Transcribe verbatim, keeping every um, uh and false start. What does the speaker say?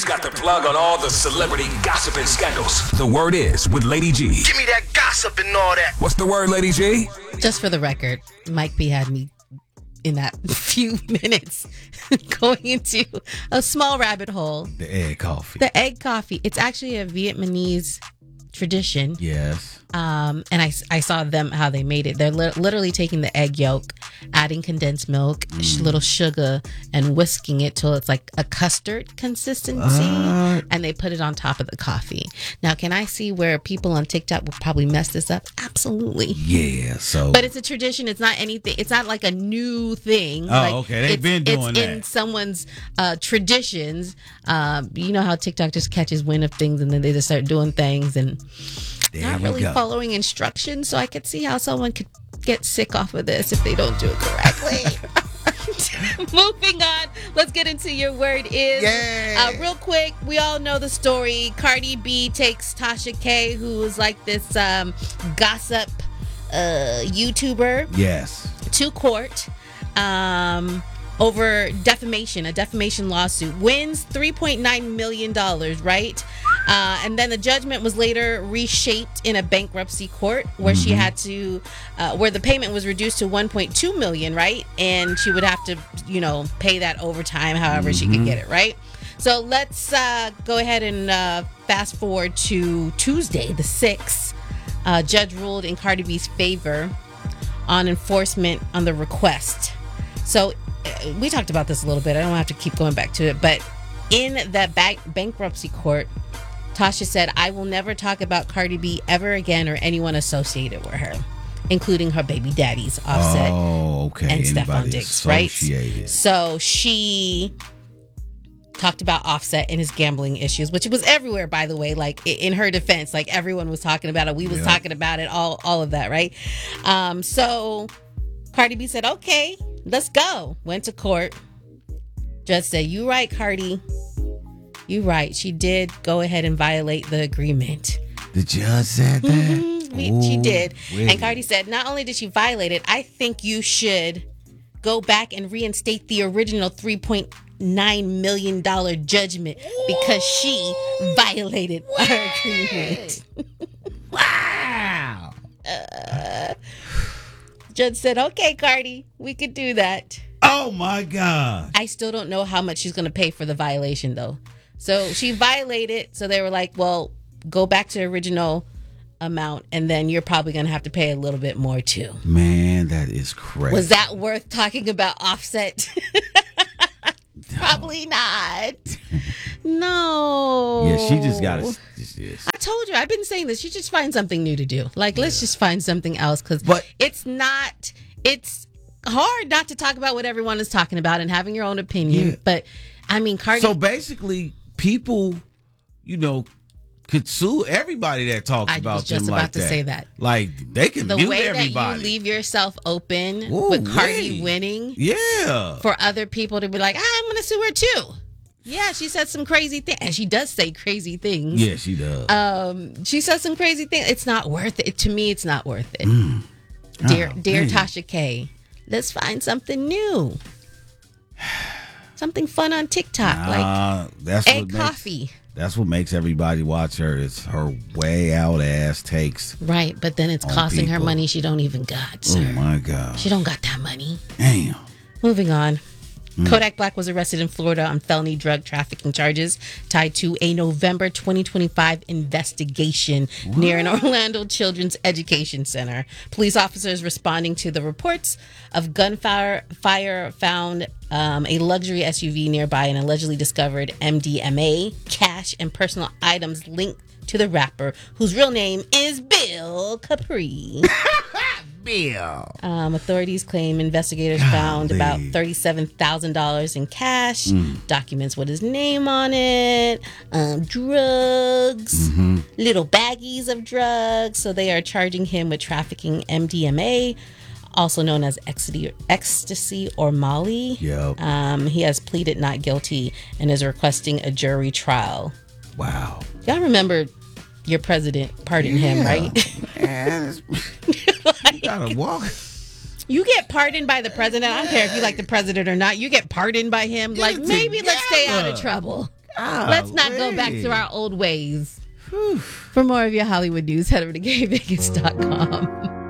She's got the plug on all the celebrity gossip and scandals. The word is with Lady G. Give me that gossip and all that. What's the word, Lady G? Just for the record, Mike B had me in that few minutes going into a small rabbit hole. The egg coffee. The egg coffee. It's actually a Vietnamese tradition. Yes. Um, and I, I saw them how they made it. They're li- literally taking the egg yolk, adding condensed milk, Mm. sh- little sugar, and whisking it till it's like a custard consistency. What? And they put it on top of the coffee. Now, can I see where people on TikTok will probably mess this up? Absolutely. Yeah. So. But it's a tradition. It's not anything. It's not like a new thing. Oh, like, okay. They've it's, been doing it's that. in someone's uh, traditions. Um, you know how TikTok just catches wind of things and then they just start doing things and There not you really go. following instructions. So I could see how someone could get sick off of this if they don't do it correctly. Moving on, let's get into your word is. Yay. Uh, real quick, we all know the story. Cardi B takes Tasha K, who is like this um, gossip uh, YouTuber, Yes. to court um, over defamation, a defamation lawsuit. Wins three point nine million dollars, right? Uh, and then the judgment was later reshaped in a bankruptcy court where Mm-hmm. she had to, uh, where the payment was reduced to one point two million dollars, right? And she would have to, you know, pay that over time, however Mm-hmm. she could get it, right? So let's uh, go ahead and uh, fast forward to Tuesday, the sixth. Uh, judge ruled in Cardi B's favor on enforcement on the request. So uh, we talked about this a little bit. I don't have to keep going back to it. But in that ba- bankruptcy court, Tasha said, I will never talk about Cardi B ever again or anyone associated with her, including her baby daddies, Offset Oh, okay. and Stephon Anybody Diggs, right? associated. So she talked about Offset and his gambling issues, which was everywhere, by the way. Like, i- in her defense, like everyone was talking about it. We was Yeah. talking about it, all, all of that, right? Um, so Cardi B said, okay, let's go. Went to court. Judge said, you right, Cardi. You right. She did go ahead and violate the agreement. The judge said that? Mhm, we- she Ooh, did. wait. And Cardi said, not only did she violate it, I think you should go back and reinstate the original three point nine million dollars judgment because she violated our agreement. Wow. Judge said, okay, Cardi, we could do that. Oh, my God. I still don't know how much she's going to pay for the violation, though. So she violated. So they were like, well, go back to the original amount, and then you're probably going to have to pay a little bit more, too. Man, that is crazy. Was that worth talking about Offset? Probably not. No. Yeah, she just got to. Yes. I told you, I've been saying this. You just find something new to do. Like, let's just find something else because But- it's not, it's hard not to talk about what everyone is talking about and having your own opinion. Yeah. But, I mean, Cardi. So basically, people, you know, could sue everybody that talks I about was just them about like to that. say that. Like, they can the mute way everybody. that you leave yourself open Ooh, with Cardi wait. winning Yeah. for other people to be like, ah, I'm going to sue her too. Yeah, she said some crazy things. And she does say crazy things. Yeah, she does. Um, she said some crazy things. It's not worth it. To me, it's not worth it. Dear, Oh, dear man. Tasha K, let's find something new. Something fun on TikTok, like Uh, that's egg what makes, coffee. That's what makes everybody watch her. It's her way out ass takes. Right, but then it's On costing her people. money she don't even got, Oh sir. my God. She don't got that money. Damn. Moving on. Mm. Kodak Black was arrested in Florida on felony drug trafficking charges tied to a November twenty twenty-five investigation near an Orlando Children's Education Center. Police officers responding to the reports of gunfire fire found um, a luxury S U V nearby and allegedly discovered M D M A, cash, and personal items linked to the rapper, whose real name is Bill Capri. Bill. Um, authorities claim investigators found Golly. about thirty-seven thousand dollars in cash, documents with his name on it, um, drugs, little baggies of drugs. So they are charging him with trafficking M D M A, also known as ecstasy, ecstasy or Molly. Yep. Um, he has pleaded not guilty and is requesting a jury trial. Wow. Y'all remember your president pardoned him, Yeah. right? Man, it's- you gotta walk. You get pardoned by the president. I don't care if you like the president or not. You get pardoned by him. Get Like, it maybe let's stay out of together. trouble. Let's not go back to our old ways. For more of your Hollywood news, head over to gay vegas dot com.